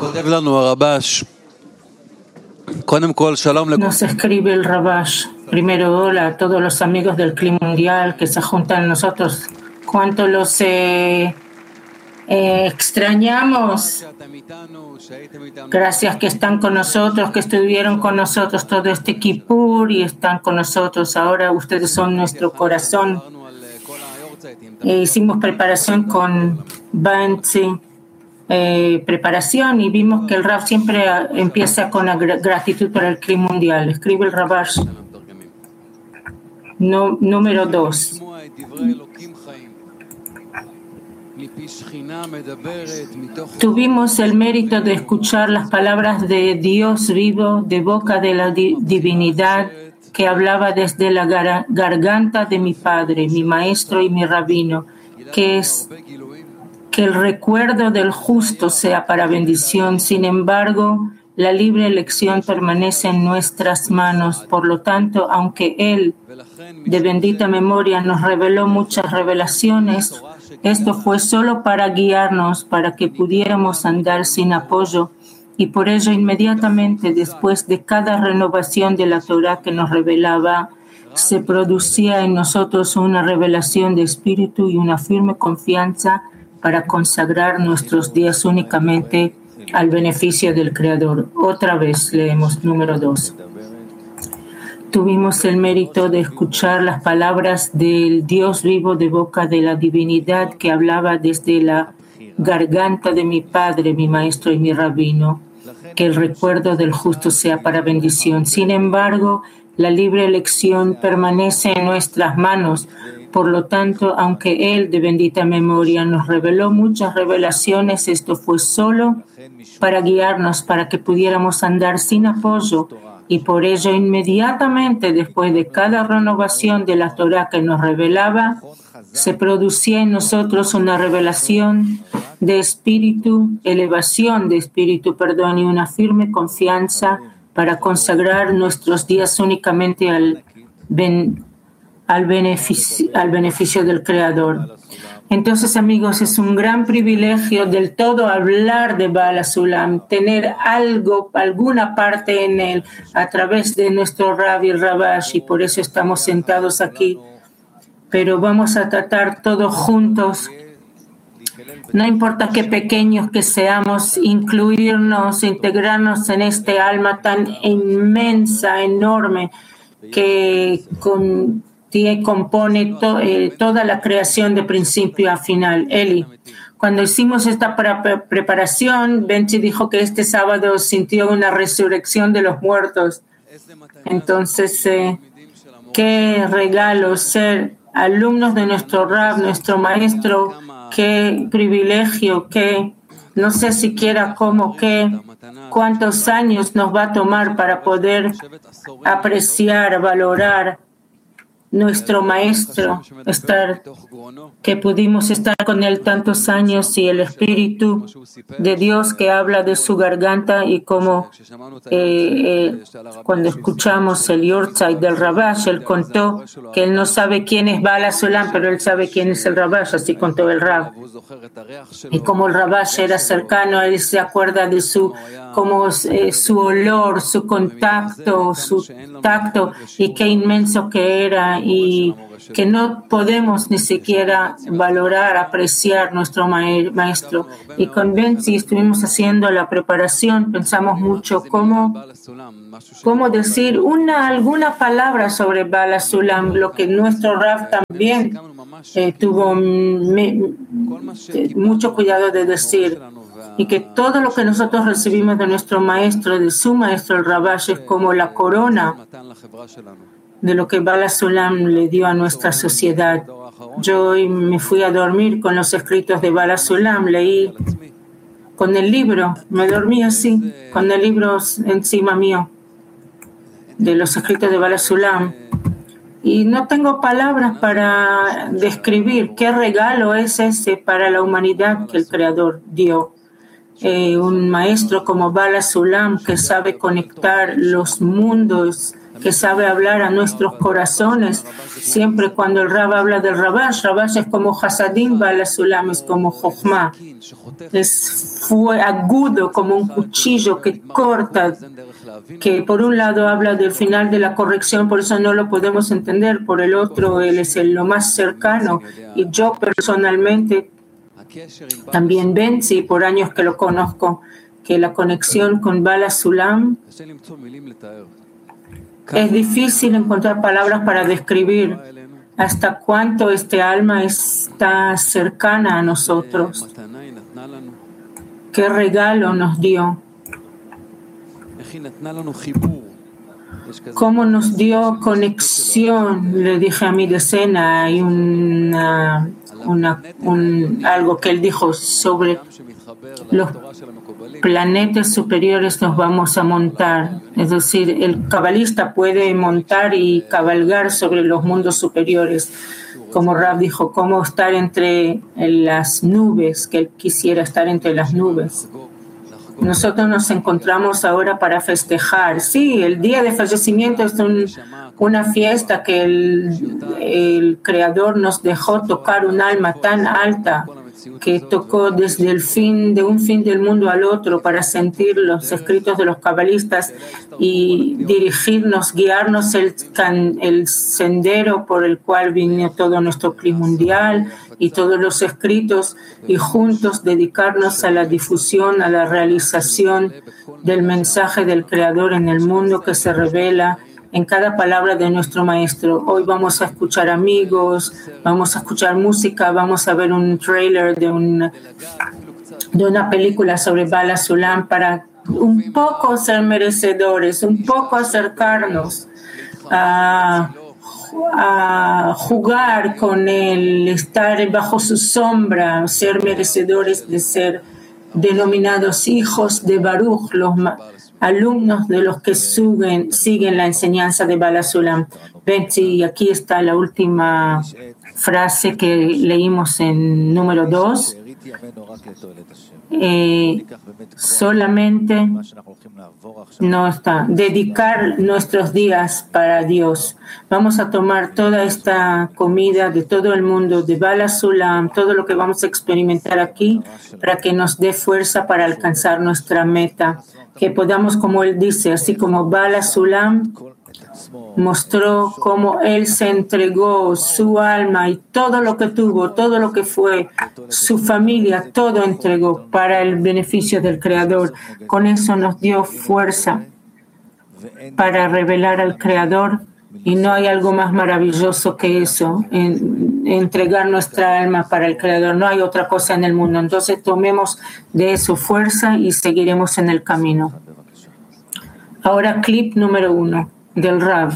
Nos escribe el Rabash. Primero, hola a todos los amigos del Clima Mundial que se juntan a nosotros. ¿Cuánto los extrañamos? Gracias que están con nosotros, que estuvieron con nosotros todo este Kippur y están con nosotros. Ahora ustedes son nuestro corazón. Hicimos preparación con Bansi. Preparación y vimos que el Rav siempre empieza con la gratitud para el Clima Mundial. Escribe el Rabash. Número 2. Tuvimos el mérito de escuchar las palabras de Dios vivo de boca de la divinidad que hablaba desde la garganta de mi padre, mi maestro y mi rabino, que es que el recuerdo del justo sea para bendición. Sin embargo, la libre elección permanece en nuestras manos. Por lo tanto, aunque Él, de bendita memoria, nos reveló muchas revelaciones, esto fue solo para guiarnos, para que pudiéramos andar sin apoyo. Y por ello, inmediatamente después de cada renovación de la Torah que nos revelaba, se producía en nosotros una revelación de espíritu y una firme confianza para consagrar nuestros días únicamente al beneficio del Creador. Otra vez leemos número 2. Tuvimos el mérito de escuchar las palabras del Dios vivo de boca de la divinidad que hablaba desde la garganta de mi padre, mi maestro y mi rabino, que el recuerdo del justo sea para bendición. Sin embargo, la libre elección permanece en nuestras manos. Por lo tanto, aunque Él, de bendita memoria, nos reveló muchas revelaciones, esto fue solo para guiarnos, para que pudiéramos andar sin apoyo. Y por ello, inmediatamente después de cada renovación de la Torah que nos revelaba, se producía en nosotros una revelación de espíritu, elevación de espíritu, y una firme confianza para consagrar nuestros días únicamente al beneficio del Creador. Entonces, amigos, es un gran privilegio del todo hablar de Baal HaSulam, tener alguna parte en él a través de nuestro Rav y el Rabash, y por eso estamos sentados aquí. Pero vamos a tratar todos juntos, no importa qué pequeños que seamos, incluirnos, integrarnos en este alma tan inmensa, enorme, que compone toda la creación de principio a final. Eli, cuando hicimos esta preparación, Benji dijo que este sábado sintió una resurrección de los muertos. Entonces, qué regalo ser alumnos de nuestro Rab, nuestro maestro, qué privilegio, qué no sé siquiera cuántos años nos va a tomar para poder apreciar, valorar nuestro maestro, que pudimos estar con él tantos años, y el Espíritu de Dios que habla de su garganta, y como cuando escuchamos el Yortzeit del Rabash, él contó que él no sabe quién es Baal HaSulam, pero él sabe quién es el Rabash, así contó el Rab. Y como el Rabash era cercano, él se acuerda de su olor, su contacto, su tacto, y qué inmenso que era, y que no podemos ni siquiera valorar, apreciar nuestro maestro. Y con Benzi estuvimos haciendo la preparación, pensamos mucho cómo decir alguna palabra sobre Baal HaSulam, lo que nuestro Rav también tuvo mucho cuidado de decir, y que todo lo que nosotros recibimos de nuestro maestro, de su maestro el Rabash, es como la corona de lo que Baal HaSulam le dio a nuestra sociedad. Yo hoy me fui a dormir con los escritos de Baal HaSulam, leí con el libro, me dormí así, con el libro encima mío, de los escritos de Baal HaSulam. Y no tengo palabras para describir qué regalo es ese para la humanidad que el Creador dio. un maestro como Bala Sulam que sabe conectar los mundos, que sabe hablar a nuestros corazones. Siempre cuando el Rab habla del Rabash es como Hasadim, Bala Sulam es como Jochma. Fue agudo como un cuchillo que corta, que por un lado habla del final de la corrección, por eso no lo podemos entender, por el otro él es lo más cercano. Y yo personalmente también ven, sí, por años que lo conozco, que la conexión con Bala Sulam es difícil encontrar palabras para describir hasta cuánto este alma está cercana a nosotros. ¿Qué regalo nos dio? ¿Cómo nos dio conexión? Le dije a mi decena, hay algo que él dijo sobre los planetas superiores nos vamos a montar. Es decir, el cabalista puede montar y cabalgar sobre los mundos superiores. Como Rab dijo, cómo estar entre las nubes, que él quisiera estar entre las nubes. Nosotros nos encontramos ahora para festejar. Sí, el día de fallecimiento es una fiesta que el Creador nos dejó tocar un alma tan alta que tocó desde un fin del mundo al otro para sentir los escritos de los cabalistas y dirigirnos, guiarnos el sendero por el cual vino todo nuestro clima mundial y todos los escritos y juntos dedicarnos a la difusión, a la realización del mensaje del Creador en el mundo que se revela en cada palabra de nuestro maestro. Hoy vamos a escuchar amigos, vamos a escuchar música, vamos a ver un trailer de una película sobre Bala Sulam para un poco ser merecedores, un poco acercarnos a jugar con él, estar bajo su sombra, ser merecedores de ser denominados hijos de Baruch, los alumnos de los que siguen la enseñanza de Bala Sulam. Y aquí está la última frase que leímos en número 2. Solamente no está. Dedicar nuestros días para Dios. Vamos a tomar toda esta comida de todo el mundo, de Bala Sulam, todo lo que vamos a experimentar aquí, para que nos dé fuerza para alcanzar nuestra meta. Que podamos, como él dice, así como Bala Sulam mostró cómo él se entregó su alma y todo lo que tuvo, todo lo que fue, su familia, todo entregó para el beneficio del Creador. Con eso nos dio fuerza para revelar al Creador y no hay algo más maravilloso que eso, entregar nuestra alma para el Creador. No hay otra cosa en el mundo. Entonces tomemos de eso fuerza y seguiremos en el camino. Ahora clip número 1 del Rav.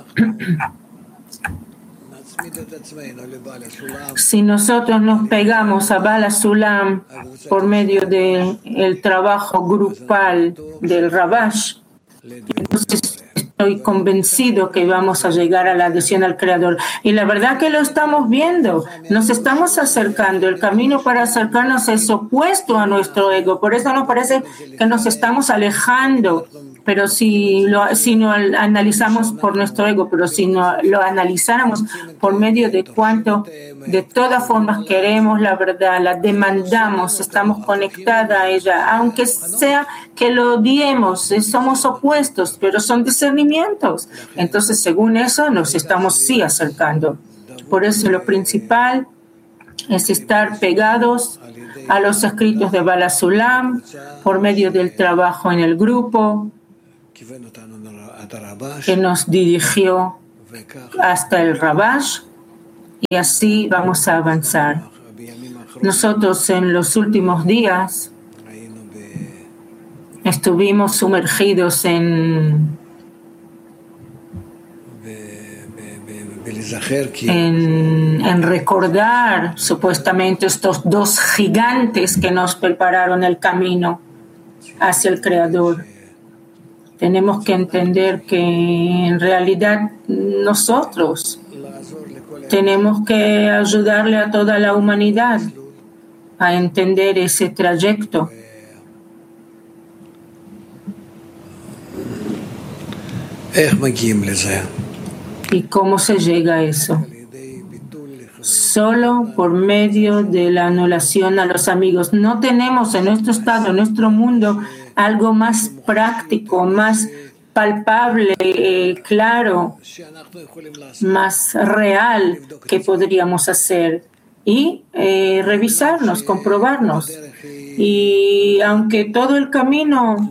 Si nosotros nos pegamos a Bala Sulam por medio del trabajo grupal del Rabash, entonces estoy convencido que vamos a llegar a la adhesión al Creador. Y la verdad que lo estamos viendo. Nos estamos acercando. El camino para acercarnos es opuesto a nuestro ego. Por eso nos parece que nos estamos alejando. Pero si no analizamos por nuestro ego, pero si no lo analizáramos por medio de cuánto, de todas formas queremos la verdad, la demandamos, estamos conectadas a ella, aunque sea que lo odiemos, somos opuestos, pero son discernimientos. Entonces, según eso, nos estamos sí acercando. Por eso lo principal es estar pegados a los escritos de Bala Sulam por medio del trabajo en el grupo, que nos dirigió hasta el Rabash y así vamos a avanzar. Nosotros en los últimos días estuvimos sumergidos en recordar supuestamente estos dos gigantes que nos prepararon el camino hacia el Creador. Tenemos que entender que en realidad nosotros tenemos que ayudarle a toda la humanidad a entender ese trayecto ¿Y cómo se llega a eso? Solo por medio de la anulación a los amigos. No tenemos en nuestro estado, en nuestro mundo, algo más práctico, más palpable, claro, más real que podríamos hacer y revisarnos, comprobarnos. Y aunque todo el camino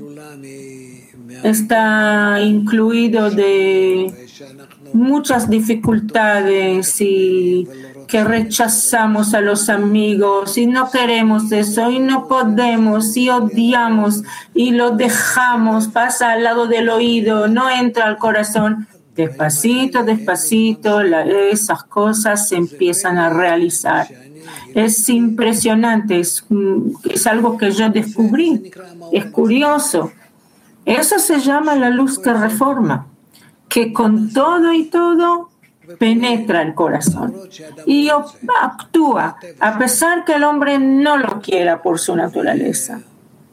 está incluido de muchas dificultades y que rechazamos a los amigos y no queremos eso y no podemos y odiamos y lo dejamos, pasa al lado del oído, no entra al corazón. Despacito, despacito, esas cosas se empiezan a realizar. Es impresionante, es algo que yo descubrí, es curioso. Eso se llama la luz que reforma, que con todo y todo penetra el corazón y actúa a pesar que el hombre no lo quiera por su naturaleza.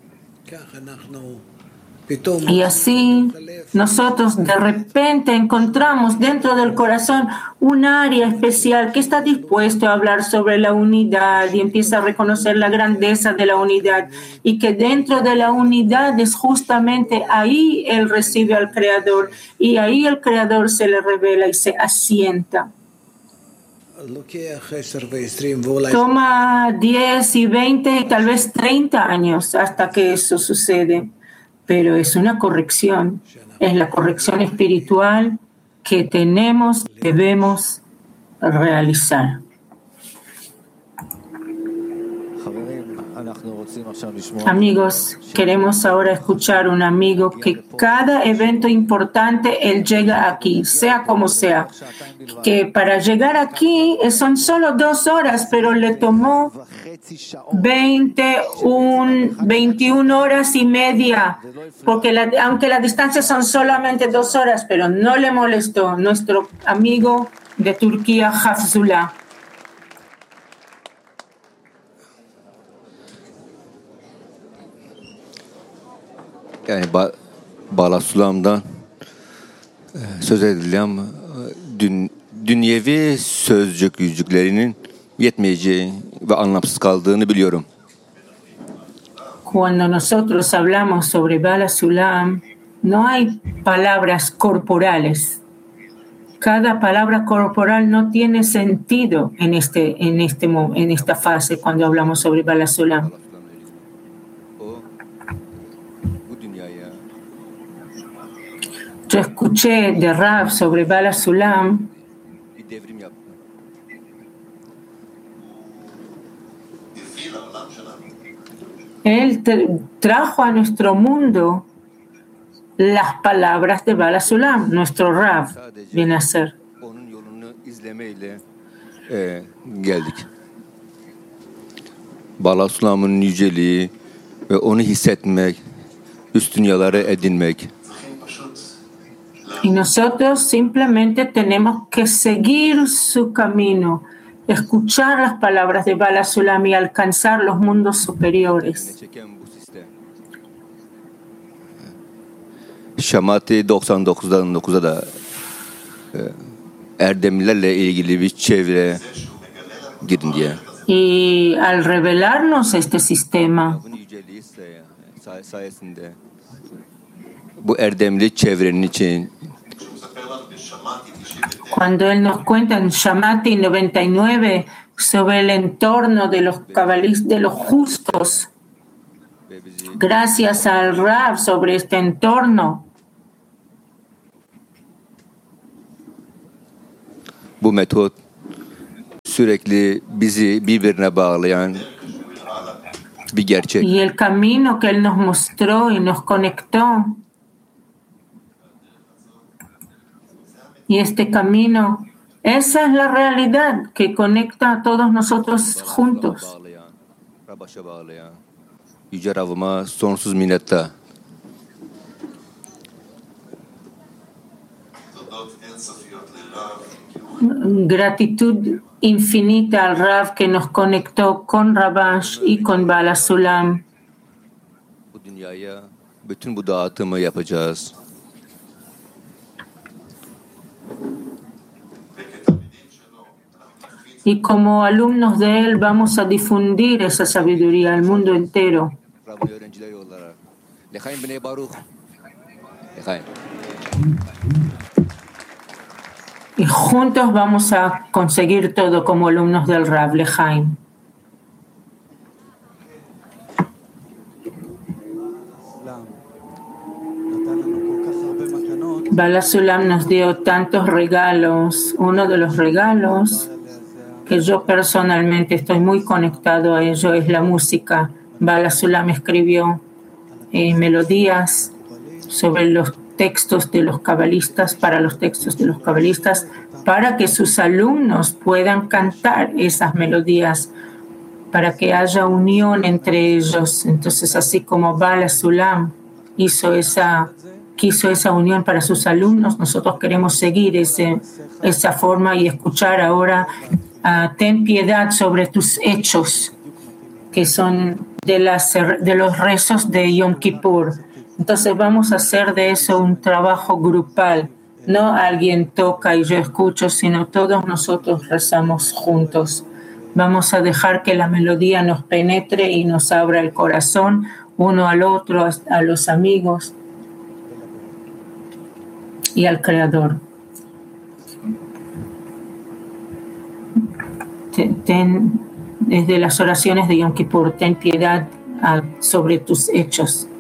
Y así nosotros de repente encontramos dentro del corazón un área especial que está dispuesto a hablar sobre la unidad y empieza a reconocer la grandeza de la unidad y que dentro de la unidad es justamente ahí él recibe al Creador y ahí el Creador se le revela y se asienta. Toma 10 y 20 y tal vez 30 años hasta que eso sucede. Pero es una corrección, es la corrección espiritual que debemos realizar. Amigos, queremos ahora escuchar a un amigo que cada evento importante él llega aquí, sea como sea. Que para llegar aquí son solo 2 horas, pero le tomó 21 horas y media, porque aunque las distancias son solamente 2 horas, pero no le molestó nuestro amigo de Turquía, Hafzullah. Yani Bala Sulam'dan söz edilen dünyevi sözcük yüzcüklerinin yetmeyeceği ve anlamsız kaldığını biliyorum. Cuando nosotros hablamos sobre Bala Sulam, no hay palabras corporales. Cada palabra corporal no tiene sentido en esta fase cuando hablamos sobre Bala Sulam. Yo escuché de Rav sobre Bala Sulam él trajo a nuestro mundo las palabras de Bala Sulam, nuestro Rav viene a ser. Geldik. Bala Sulam'ın yüceliği ve onu hissetmek, üst dünyaları edinmek. Y nosotros simplemente tenemos que seguir su camino, escuchar las palabras de Bala Sulam y alcanzar los mundos superiores. Şamati 99'dan 9'a da erdemlilerle ilgili bir çevre girin diye. Y al revelarnos este sistema, sayesinde bu erdemli çevrenin için cuando él nos cuenta en Shamati 99 sobre el entorno de los cabalistas, de los justos, gracias al Rav sobre este entorno, bu metot sürekli bizi birbirine bağlayan bir gerçek. Y el camino que él nos mostró y nos conectó. Y este camino, esa es la realidad que conecta a todos nosotros juntos. Yüce Rabbıma sonsuz minnettar. Gratitud infinita al Rav que nos conectó con Rabash y con Bala Sulam. Bu dünyaya bütün bu dağıtımı yapacağız. Y como alumnos de él vamos a difundir esa sabiduría al mundo entero. Y juntos vamos a conseguir todo como alumnos del Rav Lechaim. Bala Sulam nos dio tantos regalos. Uno de los regalos que yo personalmente estoy muy conectado a ello es la música. Bala Sulam escribió melodías sobre los textos de los cabalistas, para los textos de los cabalistas, para que sus alumnos puedan cantar esas melodías, para que haya unión entre ellos. Entonces, así como Bala Sulam quiso esa unión para sus alumnos, nosotros queremos seguir esa forma y escuchar ahora ten piedad sobre tus hechos, que son de los rezos de Yom Kippur. Entonces vamos a hacer de eso un trabajo grupal. No alguien toca y yo escucho, sino todos nosotros rezamos juntos. Vamos a dejar que la melodía nos penetre y nos abra el corazón uno al otro, a los amigos y al Creador. Desde las oraciones de Yom Kippur, ten piedad sobre tus hechos.